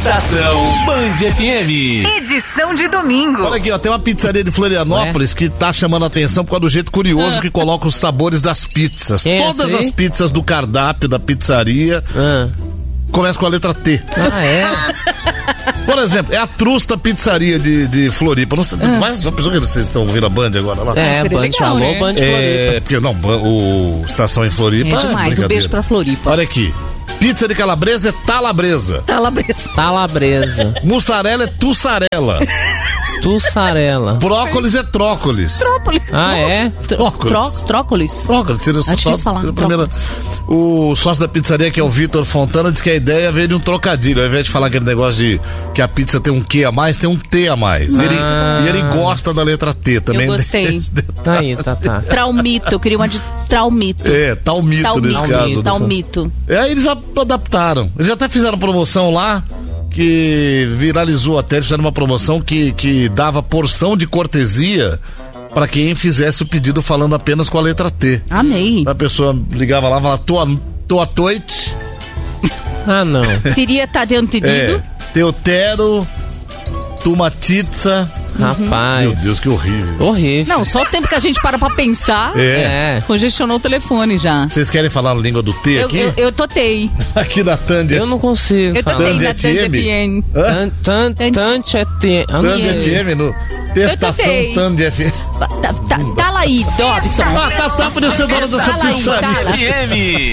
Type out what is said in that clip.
Estação Band FM. Edição de domingo. Olha aqui, ó, tem uma pizzaria de Florianópolis que tá chamando a atenção por causa do jeito curioso que coloca os sabores das pizzas. Todas as pizzas do cardápio da pizzaria começam com a letra T. Por exemplo, é a Trusta Pizzaria de Floripa. Não sei, já pensou que vocês estão ouvindo a Band agora lá? Band legal, falou, né? Band Floripa. Porque não, o Estação em Floripa. É demais, um beijo pra Floripa. Olha aqui. Pizza de calabresa é talabresa. Talabresa. Mussarela é tussarela. Tussarela. Brócolis é trócolis. Trócolis. Trócolis. Trócolis, tira difícil falar, a primeira. O sócio da pizzaria, que é o Vitor Fontana, diz que a ideia veio de um trocadilho. Ao invés de falar aquele negócio de que a pizza tem um Q a mais, tem um T a mais. E ele gosta da letra T também. Eu gostei. Aí, tá. Traumito, eu queria uma de Traumito. Talmito nesse caso. Talmito. Aí eles adaptaram. Eles até fizeram promoção lá, que viralizou até. Eles fizeram uma promoção que dava porção de cortesia pra quem fizesse o pedido falando apenas com a letra T. Amei. A pessoa ligava lá e falava, tô à toite. Não. Teria tá de entendido? Teotero, tumatitza. Rapaz. Meu Deus, que horrível. Horrível. Não, só o tempo que a gente para pra pensar, congestionou o telefone já. Vocês querem falar a língua do T aqui? Eu totei. Aqui na Tandia. Eu não consigo. Eu totei na Tandia FM. Tandia FM no Testação Tandia FM. Tá lá aí, Dobson. Tá aparecendo a hora dessa pizzaria. FM.